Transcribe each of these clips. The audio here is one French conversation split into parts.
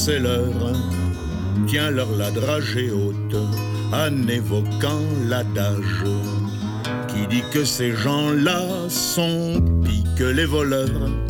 c'est l'heure. Tiens leur la dragée haute, en évoquant l'adage qui dit que ces gens-là sont pis que les voleurs.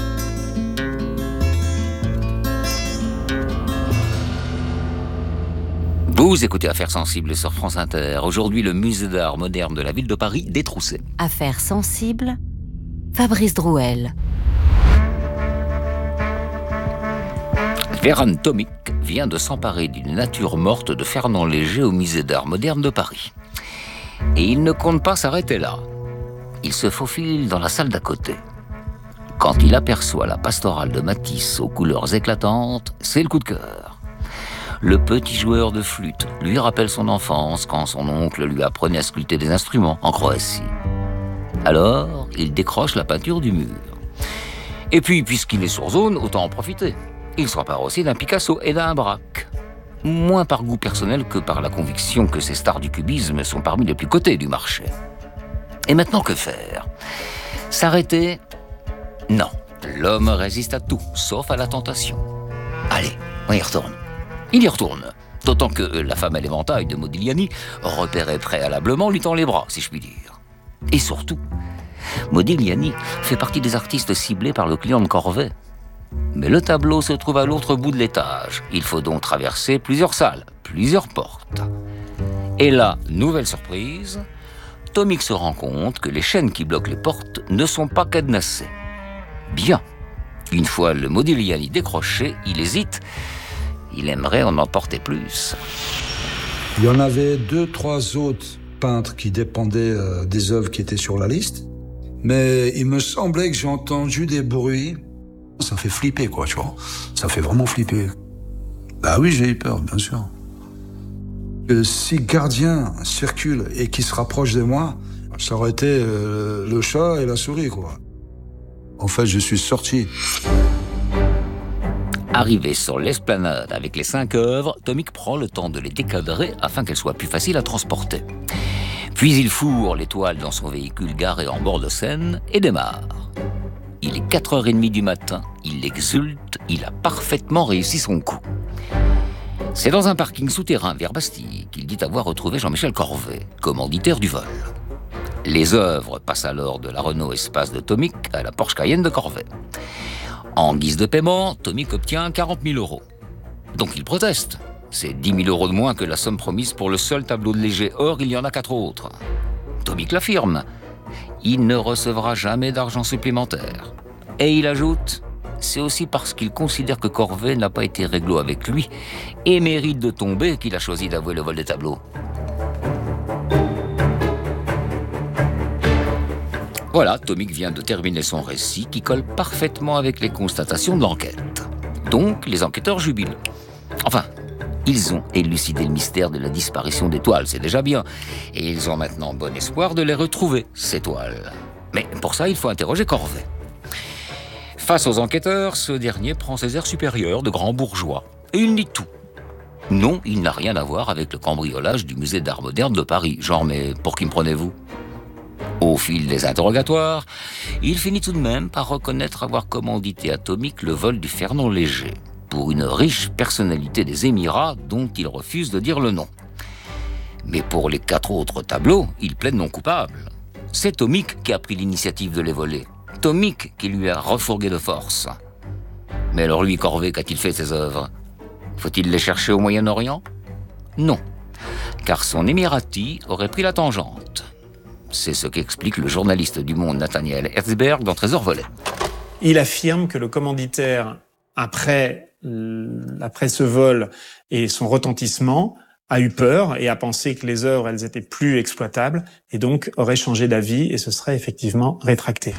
Vous écoutez Affaires sensibles sur France Inter. Aujourd'hui, le musée d'art moderne de la ville de Paris détroussé. Affaires sensibles, Fabrice Drouel. Véran Tomic vient de s'emparer d'une nature morte de Fernand Léger au musée d'art moderne de Paris. Et il ne compte pas s'arrêter là. Il se faufile dans la salle d'à côté. Quand il aperçoit la pastorale de Matisse aux couleurs éclatantes, c'est le coup de cœur. Le petit joueur de flûte lui rappelle son enfance quand son oncle lui apprenait à sculpter des instruments en Croatie. Alors, il décroche la peinture du mur. Et puis, puisqu'il est sur zone, autant en profiter. Il s'empare aussi d'un Picasso et d'un Braque. Moins par goût personnel que par la conviction que ces stars du cubisme sont parmi les plus cotées du marché. Et maintenant, que faire ? S'arrêter ? Non. L'homme résiste à tout, sauf à la tentation. Allez, on y retourne. Il y retourne. D'autant que la femme à l'éventail de Modigliani, repérée préalablement, lui tend les bras, si je puis dire. Et surtout, Modigliani fait partie des artistes ciblés par le client de Corvée. Mais le tableau se trouve à l'autre bout de l'étage. Il faut donc traverser plusieurs salles, plusieurs portes. Et là, nouvelle surprise, Tomic se rend compte que les chaînes qui bloquent les portes ne sont pas cadenassées. Bien. Une fois le Modigliani décroché, il hésite. Il aimerait en emporter plus. Il y en avait 2-3 autres peintres qui dépendaient des œuvres qui étaient sur la liste. Mais il me semblait que j'ai entendu des bruits. Ça fait flipper, quoi, tu vois. Ça fait vraiment flipper. Bah oui, j'ai eu peur, bien sûr. Si gardien circule et qui se rapproche de moi, ça aurait été le chat et la souris, quoi. En fait, je suis sorti. Arrivé sur l'esplanade avec les 5 œuvres, Tomic prend le temps de les décadrer afin qu'elles soient plus faciles à transporter. Puis il fourre les toiles dans son véhicule garé en bord de Seine et démarre. Il est 4h30 du matin, il exulte, il a parfaitement réussi son coup. C'est dans un parking souterrain vers Bastille qu'il dit avoir retrouvé Jean-Michel Corvée, commanditaire du vol. Les œuvres passent alors de la Renault Espace de Tomic à la Porsche Cayenne de Corvée. En guise de paiement, Tomic obtient 40 000 €. Donc il proteste. C'est 10 000 € de moins que la somme promise pour le seul tableau de Léger. Or, il y en a 4 autres. Tomic l'affirme. Il ne recevra jamais d'argent supplémentaire. Et il ajoute, c'est aussi parce qu'il considère que Corvée n'a pas été réglo avec lui et mérite de tomber qu'il a choisi d'avouer le vol des tableaux. Voilà, Tomic vient de terminer son récit qui colle parfaitement avec les constatations de l'enquête. Donc, les enquêteurs jubilent. Enfin, ils ont élucidé le mystère de la disparition des toiles, c'est déjà bien. Et ils ont maintenant bon espoir de les retrouver, ces toiles. Mais pour ça, il faut interroger Corvée. Face aux enquêteurs, ce dernier prend ses airs supérieurs de grand bourgeois. Et il nie tout. Non, il n'a rien à voir avec le cambriolage du musée d'art moderne de Paris. Genre, mais pour qui me prenez-vous ? Au fil des interrogatoires, il finit tout de même par reconnaître avoir commandité à Tomic le vol du Fernand Léger pour une riche personnalité des Émirats dont il refuse de dire le nom. Mais pour les 4 autres tableaux, il plaide non coupable. C'est Tomic qui a pris l'initiative de les voler. Tomic qui lui a refourgué de force. Mais alors lui, Corvée, qu'a-t-il fait de ses œuvres ? Faut-il les chercher au Moyen-Orient ? Non, car son émirati aurait pris la tangente. C'est ce qu'explique le journaliste du Monde Nathaniel Herzberg dans Trésor volé. Il affirme que le commanditaire, après ce vol et son retentissement, a eu peur et a pensé que les œuvres, elles étaient plus exploitables et donc aurait changé d'avis et se serait effectivement rétracté.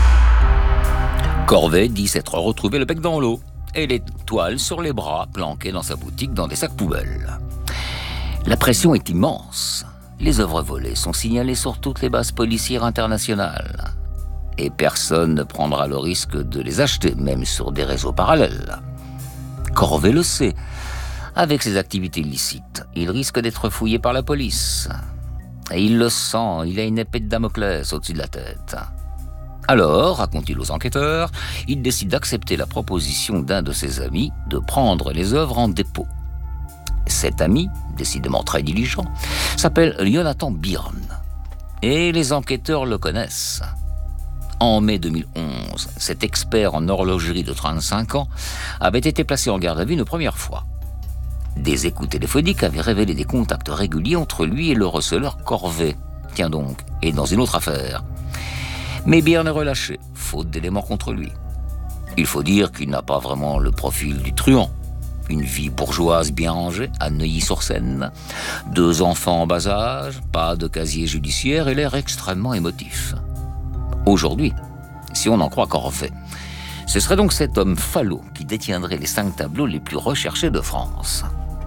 Corvée dit s'être retrouvé le bec dans l'eau et les toiles sur les bras planquées dans sa boutique dans des sacs poubelles. La pression est immense. Les œuvres volées sont signalées sur toutes les bases policières internationales. Et personne ne prendra le risque de les acheter, même sur des réseaux parallèles. Corvée le sait. Avec ses activités illicites, il risque d'être fouillé par la police. Et il le sent, il a une épée de Damoclès au-dessus de la tête. Alors, raconte-t-il aux enquêteurs, il décide d'accepter la proposition d'un de ses amis de prendre les œuvres en dépôt. Cet ami, décidément très diligent, s'appelle Jonathan Byrne. Et les enquêteurs le connaissent. En mai 2011, cet expert en horlogerie de 35 ans avait été placé en garde à vue une première fois. Des écoutes téléphoniques avaient révélé des contacts réguliers entre lui et le receleur Corvée. Tiens donc, et dans une autre affaire. Mais Byrne est relâché, faute d'éléments contre lui. Il faut dire qu'il n'a pas vraiment le profil du truand. Une vie bourgeoise bien rangée, à Neuilly-sur-Seine. 2 enfants en bas âge, pas de casier judiciaire et l'air extrêmement émotif. Aujourd'hui, si on en croit Corvée, ce serait donc cet homme falot qui détiendrait les 5 tableaux les plus recherchés de France.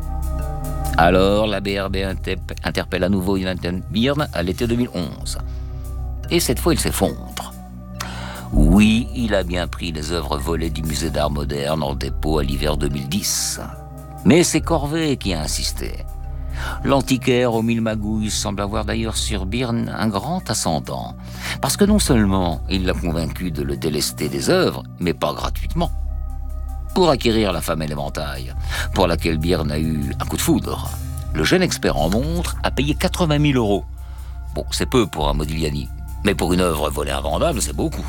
Alors, la BRB interpelle à nouveau Jonathan Byrne à l'été 2011. Et cette fois, il s'effondre. Oui, il a bien pris les œuvres volées du musée d'art moderne en dépôt à l'hiver 2010. Mais c'est Corvée qui a insisté. L'antiquaire aux 1000 magouilles semble avoir d'ailleurs sur Byrne un grand ascendant. Parce que non seulement il l'a convaincu de le délester des œuvres, mais pas gratuitement. Pour acquérir la femme éventail, pour laquelle Byrne a eu un coup de foudre, le jeune expert en montre a payé 80 000 €. Bon, c'est peu pour un Modigliani, mais pour une œuvre volée invendable, c'est beaucoup.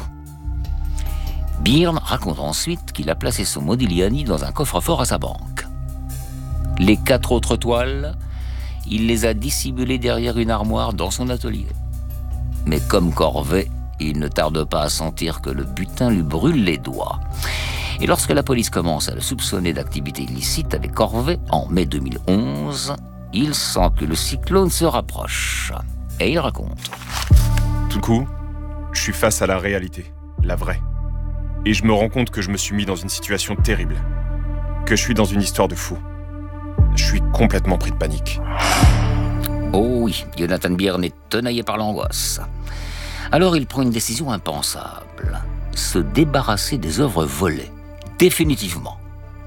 Byrne raconte ensuite qu'il a placé son Modigliani dans un coffre-fort à sa banque. Les 4 autres toiles, il les a dissimulées derrière une armoire dans son atelier. Mais comme Corvée, il ne tarde pas à sentir que le butin lui brûle les doigts. Et lorsque la police commence à le soupçonner d'activité illicite avec Corvée, en mai 2011, il sent que le cyclone se rapproche. Et il raconte. Tout coup, je suis face à la réalité, la vraie. Et je me rends compte que je me suis mis dans une situation terrible. Que je suis dans une histoire de fou. Je suis complètement pris de panique. Oh oui, Jonathan Byrne est tenaillé par l'angoisse. Alors il prend une décision impensable. Se débarrasser des œuvres volées. Définitivement.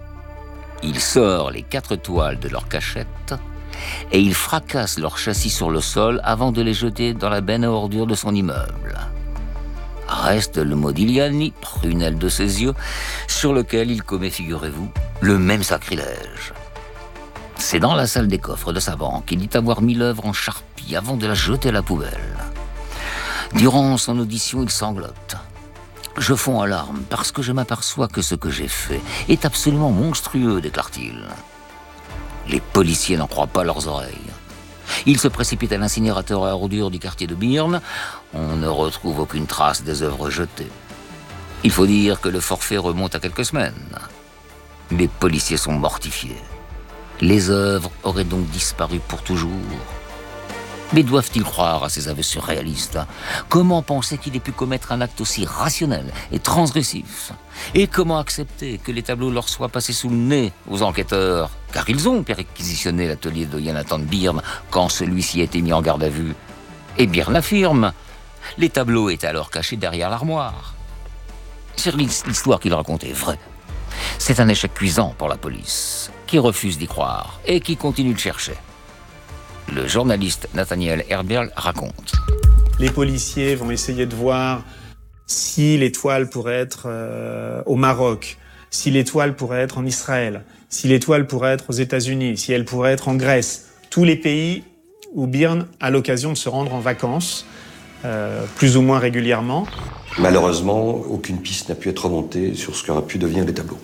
Il sort les 4 toiles de leur cachette et il fracasse leur châssis sur le sol avant de les jeter dans la benne à ordures de son immeuble. Reste le Modigliani, prunelle de ses yeux, sur lequel il commet, figurez-vous, le même sacrilège. C'est dans la salle des coffres de sa banque qu'il dit avoir mis l'œuvre en charpie avant de la jeter à la poubelle. Durant son audition, il sanglote. « Je fonds en larmes parce que je m'aperçois que ce que j'ai fait est absolument monstrueux », déclare-t-il. Les policiers n'en croient pas leurs oreilles. Ils se précipitent à l'incinérateur à ordures du quartier de Byrne. On ne retrouve aucune trace des œuvres jetées. Il faut dire que le forfait remonte à quelques semaines. Les policiers sont mortifiés. Les œuvres auraient donc disparu pour toujours. Mais doivent-ils croire à ces aveux surréalistes ? Comment penser qu'il ait pu commettre un acte aussi rationnel et transgressif ? Et comment accepter que les tableaux leur soient passés sous le nez aux enquêteurs ? Car ils ont perquisitionné l'atelier de Jonathan Byrne quand celui-ci a été mis en garde à vue. Et Byrne l'affirme. Les tableaux étaient alors cachés derrière l'armoire. C'est l'histoire qu'il raconte est vraie. C'est un échec cuisant pour la police, qui refuse d'y croire et qui continue de chercher. Le journaliste Nathaniel Herberl raconte. Les policiers vont essayer de voir si les toiles pourraient être au Maroc, si les toiles pourraient être en Israël, si les toiles pourraient être aux États-Unis, si elles pourraient être en Grèce. Tous les pays où Byrne a l'occasion de se rendre en vacances, plus ou moins régulièrement. Malheureusement, aucune piste n'a pu être remontée sur ce qu'auraient pu devenir les tableaux.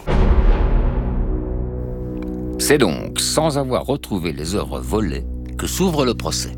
C'est donc sans avoir retrouvé les œuvres volées que s'ouvre le procès.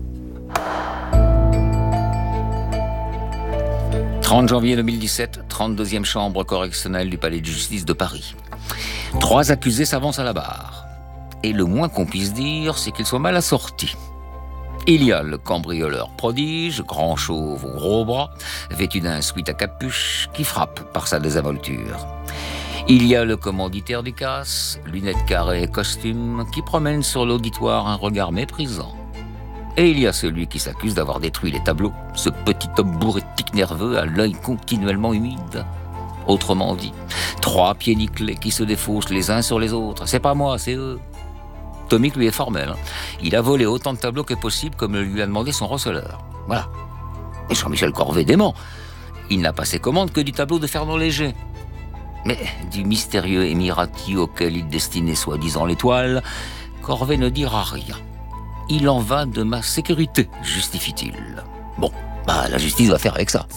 30 janvier 2017, 32e chambre correctionnelle du palais de justice de Paris. 3 accusés s'avancent à la barre. Et le moins qu'on puisse dire, c'est qu'ils sont mal assortis. Il y a le cambrioleur prodige, grand chauve aux gros bras, vêtu d'un sweat à capuche, qui frappe par sa désinvolture. Il y a le commanditaire du casse, lunettes carrées et costume, qui promène sur l'auditoire un regard méprisant. Et il y a celui qui s'accuse d'avoir détruit les tableaux, ce petit homme bourré de tics nerveux à l'œil continuellement humide. Autrement dit, 3 pieds nickelés qui se défaussent les uns sur les autres. C'est pas moi, c'est eux. Tomic lui est formel. Il a volé autant de tableaux que possible comme le lui a demandé son receleur. Voilà. Et Jean-Michel Corvée dément. il n'a passé commande que du tableau de Fernand Léger. Mais du mystérieux émirati auquel il destinait soi-disant l'étoile, Corvée ne dira rien. Il en va de ma sécurité, justifie-t-il. Bon, la justice va faire avec ça.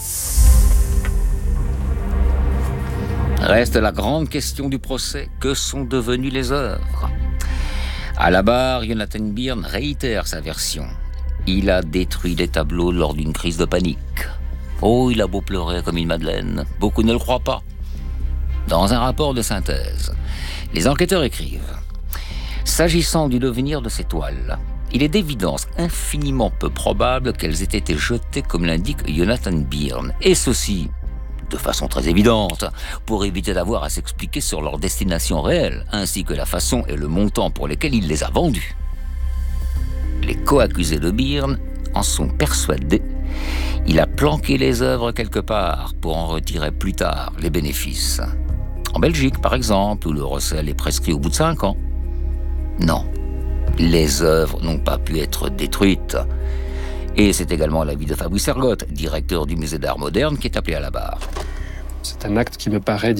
Reste la grande question du procès. Que sont devenues les œuvres ? À la barre, Jonathan Byrne réitère sa version. Il a détruit les tableaux lors d'une crise de panique. Oh, il a beau pleurer comme une madeleine. Beaucoup ne le croient pas. Dans un rapport de synthèse, les enquêteurs écrivent « S'agissant du devenir de ces toiles, il est d'évidence infiniment peu probable qu'elles aient été jetées comme l'indique Jonathan Byrne. Et ceci, de façon très évidente, pour éviter d'avoir à s'expliquer sur leur destination réelle, ainsi que la façon et le montant pour lesquels il les a vendues. Les co-accusés de Byrne en sont persuadés. Il a planqué les œuvres quelque part pour en retirer plus tard les bénéfices. En Belgique, par exemple, où le recel est prescrit au bout de 5 ans. Non, les œuvres n'ont pas pu être détruites. Et c'est également l'avis de Fabrice Ergotte, directeur du musée d'art moderne, qui est appelé à la barre. C'est un acte qui me paraît,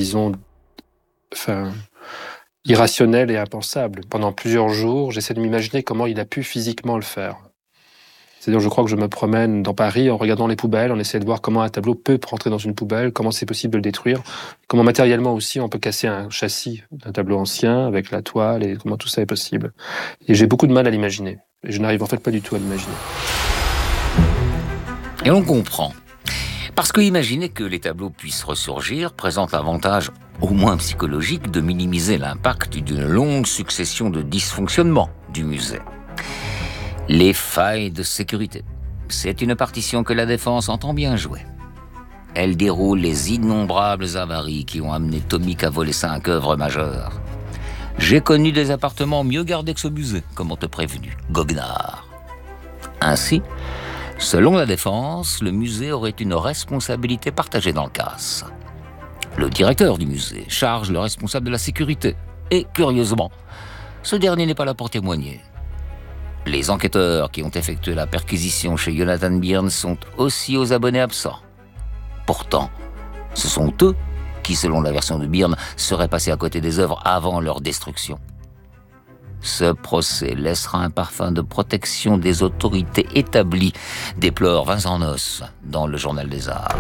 irrationnel et impensable. Pendant plusieurs jours, j'essaie de m'imaginer comment il a pu physiquement le faire. C'est-à-dire, je crois que je me promène dans Paris en regardant les poubelles, on essaie de voir comment un tableau peut rentrer dans une poubelle, comment c'est possible de le détruire, comment matériellement aussi on peut casser un châssis d'un tableau ancien avec la toile et comment tout ça est possible. Et j'ai beaucoup de mal à l'imaginer. Et je n'arrive en fait pas du tout à l'imaginer. Et on comprend. Parce que imaginer que les tableaux puissent ressurgir présente l'avantage, au moins psychologique, de minimiser l'impact d'une longue succession de dysfonctionnements du musée. Les failles de sécurité. C'est une partition que la défense entend bien jouer. Elle déroule les innombrables avaries qui ont amené Tomic à voler 5 œuvres majeures. J'ai connu des appartements mieux gardés que ce musée, comme on te prévenu, goguenard. Ainsi, selon la défense, le musée aurait une responsabilité partagée dans le casse. Le directeur du musée charge le responsable de la sécurité. Et, curieusement, ce dernier n'est pas là pour témoigner. Les enquêteurs qui ont effectué la perquisition chez Jonathan Byrne sont aussi aux abonnés absents. Pourtant, ce sont eux qui, selon la version de Byrne, seraient passés à côté des œuvres avant leur destruction. Ce procès laissera un parfum de protection des autorités établies, déplore Vincent Nosse dans le Journal des Arts.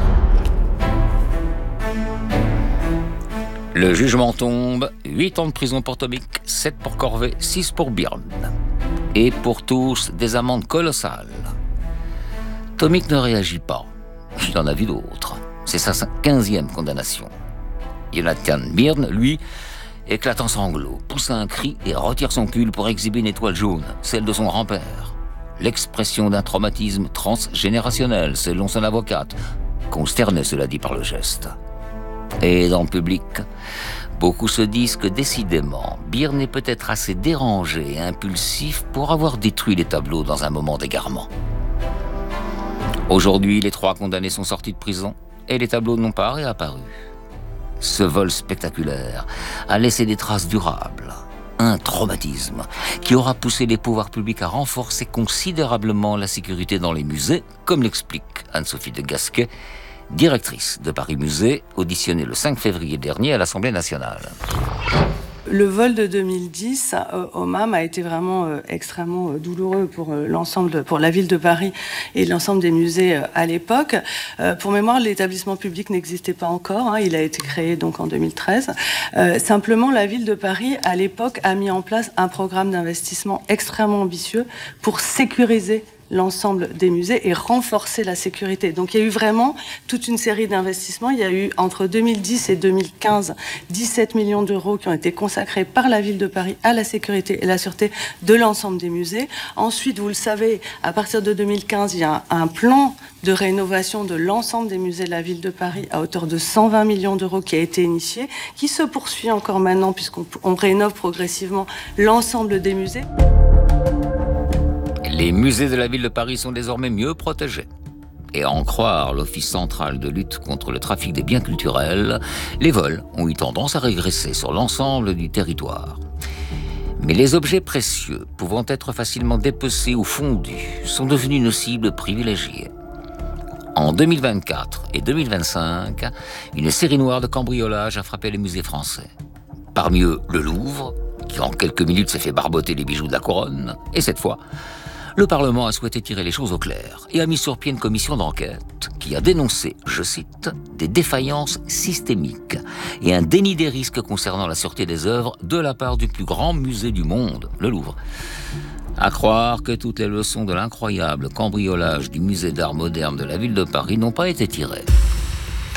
Le jugement tombe, 8 ans de prison pour Tomic, 7 pour Corvée, 6 pour Byrne. Et pour tous, des amendes colossales. Tomic ne réagit pas. Il en a vu d'autres. C'est sa 15e condamnation. Jonathan Byrne, lui, éclate en sanglots, pousse un cri et retire son pull pour exhiber une étoile jaune, celle de son grand-père. L'expression d'un traumatisme transgénérationnel, selon son avocate. Consterné, cela dit, par le geste. Et dans le public, beaucoup se disent que décidément, Byrne est peut-être assez dérangé et impulsif pour avoir détruit les tableaux dans un moment d'égarement. Aujourd'hui, les 3 condamnés sont sortis de prison et les tableaux n'ont pas réapparu. Ce vol spectaculaire a laissé des traces durables, un traumatisme qui aura poussé les pouvoirs publics à renforcer considérablement la sécurité dans les musées, comme l'explique Anne-Sophie de Gasquet, directrice de Paris Musée, auditionnée le 5 février dernier à l'Assemblée nationale. Le vol de 2010 au MAM a été vraiment extrêmement douloureux pour l'ensemble, pour la ville de Paris et l'ensemble des musées à l'époque. Pour mémoire, l'établissement public n'existait pas encore. Il a été créé donc en 2013. Simplement, la ville de Paris, à l'époque, a mis en place un programme d'investissement extrêmement ambitieux pour sécuriser l'ensemble des musées et renforcer la sécurité. Donc il y a eu vraiment toute une série d'investissements. Il y a eu entre 2010 et 2015 17 millions d'euros qui ont été consacrés par la ville de Paris à la sécurité et la sûreté de l'ensemble des musées. Ensuite, vous le savez, à partir de 2015, il y a un plan de rénovation de l'ensemble des musées de la ville de Paris à hauteur de 120 millions d'euros qui a été initié, qui se poursuit encore maintenant puisqu'on rénove progressivement l'ensemble des musées. Les musées de la ville de Paris sont désormais mieux protégés. Et à en croire l'Office central de lutte contre le trafic des biens culturels, les vols ont eu tendance à régresser sur l'ensemble du territoire. Mais les objets précieux, pouvant être facilement dépecés ou fondus, sont devenus une cible privilégiée. En 2024 et 2025, une série noire de cambriolages a frappé les musées français. Parmi eux, le Louvre, qui en quelques minutes s'est fait barboter les bijoux de la couronne. Et cette fois, le Parlement a souhaité tirer les choses au clair et a mis sur pied une commission d'enquête qui a dénoncé, je cite, des défaillances systémiques et un déni des risques concernant la sûreté des œuvres de la part du plus grand musée du monde, le Louvre. À croire que toutes les leçons de l'incroyable cambriolage du musée d'art moderne de la ville de Paris n'ont pas été tirées.